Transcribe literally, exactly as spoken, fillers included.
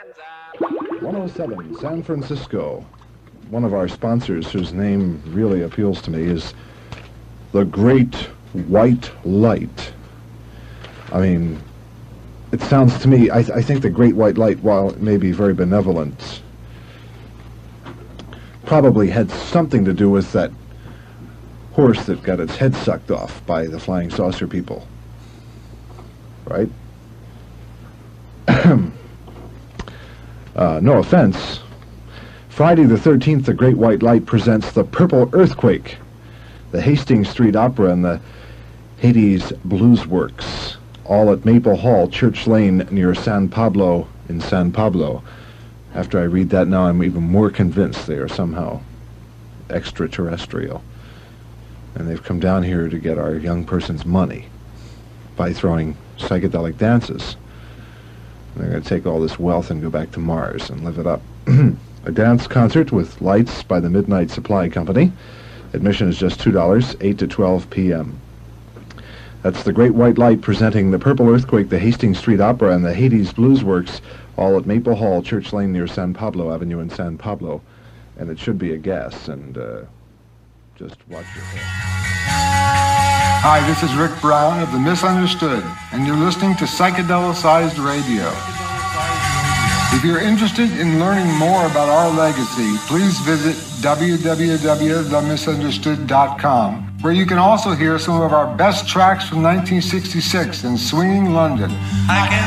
one oh seven San Francisco. One of our sponsors, whose name really appeals to me, is the Great White Light. I mean, it sounds to me, I, th I think the Great White Light, while it may be very benevolent, probably had something to do with that horse that got its head sucked off by the flying saucer people. Right? uh, no offense. Friday the thirteenth, the Great White Light presents The Purple Earthquake, the Hastings Street Opera, and the Hades Blues Works, all at Maple Hall, Church Lane, near San Pablo in San Pablo. After I read that now, I'm even more convinced they are somehow extraterrestrial. And they've come down here to get our young person's money by throwing psychedelic dances. And they're going to take all this wealth and go back to Mars and live it up. A dance concert with lights by the Midnight Supply Company. Admission is just two dollars, eight to twelve p m That's the Great White Light presenting The Purple Earthquake, the Hastings Street Opera, and the Hades Blues Works, all at Maple Hall, Church Lane, near San Pablo Avenue in San Pablo. And it should be a guess, and uh, just watch your head. Hi, this is Rick Brown of The Misunderstood, and you're listening to Psychedelicized Radio. If you're interested in learning more about our legacy, please visit w w w dot the misunderstood dot com, where you can also hear some of our best tracks from nineteen sixty-six in swinging London. I can